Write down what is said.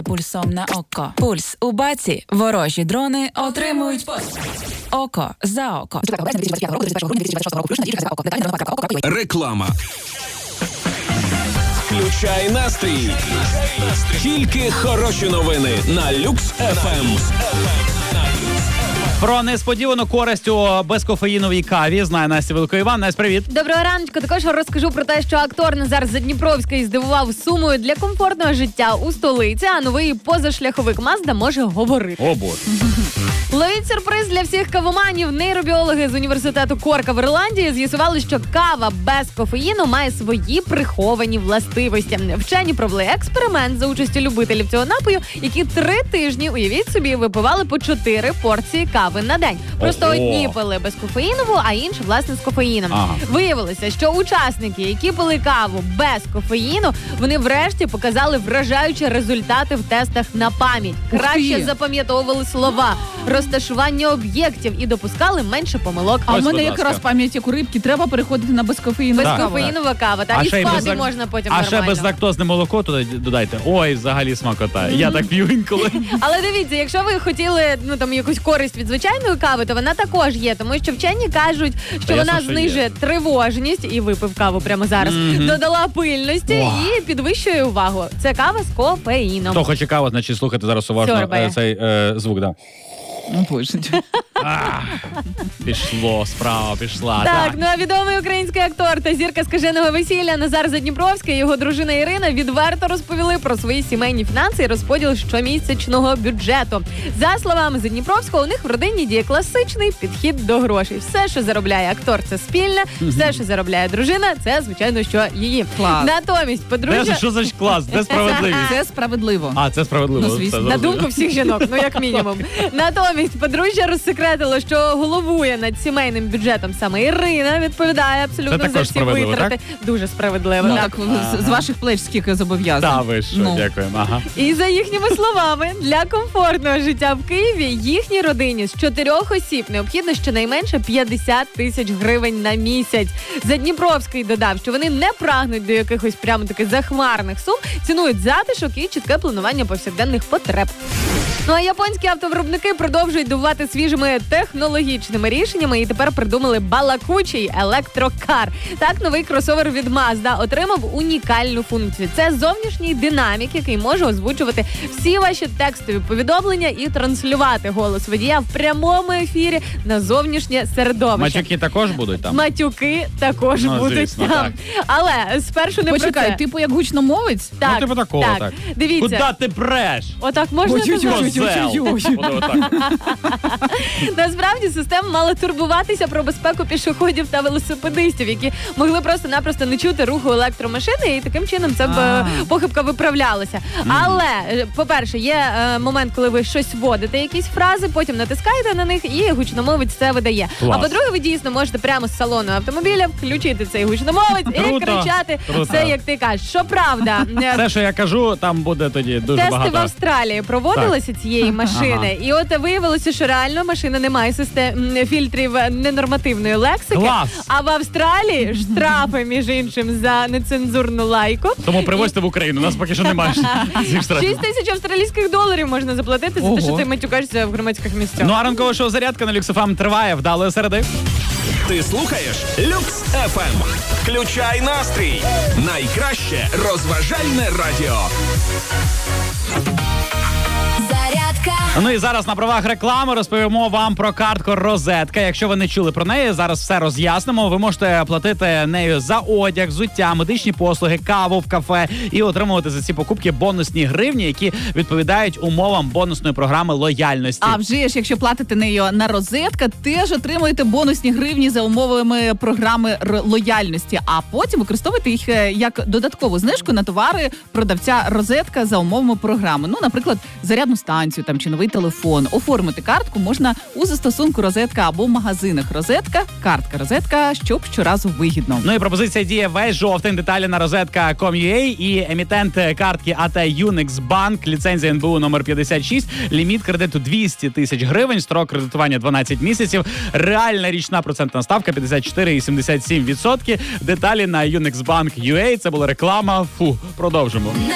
Пульсом на око. Пульс у баці. Ворожі дрони отримують око за око. Реклама. Включай настрій. Тільки хороші новини на Люкс FM. Про несподівану користь у безкофеїновій каві знає Настя Великоїван. Настя, привіт. Доброго раночку. Також розкажу про те, що актор Назар Задніпровський здивував сумою для комфортного життя у столиці, а новий позашляховик Mazda може говорити. О, боже. Ловіть сюрприз для всіх кавоманів. Нейробіологи з університету Корка в Ірландії з'ясували, що кава без кофеїну має свої приховані властивості. Вчені провели експеримент за участю любителів цього напою, які 3 тижні, уявіть собі, випивали по 4 порції кави на день. Просто одні пили безкофеїнову, а інші, власне, з кофеїном. Ага. Виявилося, що учасники, які пили каву без кофеїну, вони врешті показали вражаючі результати в тестах на пам'ять. Краще запам'ятовували слова, розташування об'єктів і допускали менше помилок. А у мене якраз пам'ять як у рибки, треба переходити на безкофеїнову каву. Безкофеїнова кава, так, і спати можна потім нормально. А ще безлактозне молоко туди додайте. Ой, взагалі смакота. Я так п'ю інколи. Але дивіться, якщо ви хотіли, якусь користь від звичайної кави, то вона також є, тому що вчені кажуть, що вона знижує тривожність, і випив каву прямо зараз, додала пильності і підвищує увагу. Це кава з кофеїном. Хто хоче каву, значить слухайте зараз уважно цей звук, да. Пішло, справа пішла. Так, а відомий український актор та зірка скаженого весілля Назар Задніпровський і його дружина Ірина відверто розповіли про свої сімейні фінанси і розподіл щомісячного бюджету. За словами Задніпровського, у них в родині діє класичний підхід до грошей. Все, що заробляє актор, це спільне, все, що заробляє дружина, це, звичайно, що її. Клас. Натомість, подружжя... Що за клас? Де справедливість? Це справедливо. А, це справедливо. На думку всіх жінок, як мінімум. Натомість, подружжя розсекретило, що головує над сімейним бюджетом саме Ірина, відповідає абсолютно за всі витрати. Так? Дуже справедливо. Так, з ваших плеч скільки зобов'язань. Так, ви що, дякуємо. Ага. І за їхніми словами, для комфортного життя в Києві їхній родині з 4 осіб необхідно щонайменше 50 тисяч гривень на місяць. Задніпровський додав, що вони не прагнуть до якихось прямо таких захмарних сум, цінують затишок і чітке планування повсякденних потреб. А японські автовиробники продовжують дивувати свіжими технологічними рішеннями і тепер придумали балакучий електрокар. Так, новий кросовер від Mazda отримав унікальну функцію. Це зовнішній динамік, який може озвучувати всі ваші текстові повідомлення і транслювати голос водія в прямому ефірі на зовнішнє середовище. Матюки також будуть там? Матюки також будуть звісно, там. Так. Але спершу не Почекай, про це. типу як гучномовець? Так, типу такого, так. Дивіться. Куди ти преш? Отак можна сказати? Насправді система мала турбуватися про безпеку пішоходів та велосипедистів, які могли просто-напросто не чути руху електромашини, і таким чином це б похибка виправлялася. Але, по-перше, є момент, коли ви щось вводите, якісь фрази, потім натискаєте на них, і гучномовець це видає. Клас. А по-друге, ви дійсно можете прямо з салону автомобіля включити цей гучномовець і кричати все, як ти кажеш. Щоправда, все, що я кажу, там буде тоді дуже багато. Тести в Австралії проводилися цієї машини, і от виявилося, що реально машина не має фільтрів ненормативної лексики. Клас! А в Австралії штрафи, між іншим, за нецензурну лайку. Тому привозьте в Україну, нас поки що немає цих штрафів. 6 тисяч австралійських доларів можна заплатити за те, що ти матюкаєшся в громадських місцях. Ну а ранкове шоу «Зарядка» на Люкс FM триває. Вдалої середи. Ти слухаєш Люкс FM. Включай настрій. Найкраще розважальне радіо. Ну і зараз на правах реклами розповімо вам про картку «Розетка». Якщо ви не чули про неї, зараз все роз'яснимо. Ви можете платити нею за одяг, взуття, медичні послуги, каву в кафе і отримувати за ці покупки бонусні гривні, які відповідають умовам бонусної програми лояльності. А вже ж, якщо платите нею на «Розетка», теж отримуєте бонусні гривні за умовами програми лояльності, а потім використовуєте їх як додаткову знижку на товари продавця «Розетка» за умовами програми. Ну, наприклад, зарядну станцію там чи новий телефон. Оформити картку можна у застосунку «Розетка» або в магазинах «Розетка», картка «Розетка», щоб щоразу вигідно. Ну і пропозиція діє весь жовтень. Деталі на rozetka.com.ua і емітент картки АТ Юникс Банк, ліцензія НБУ номер 56, ліміт кредиту 200 тисяч гривень, строк кредитування 12 місяців, реальна річна процентна ставка 54,77%. Деталі на unixbank.ua. Це була реклама. Продовжимо.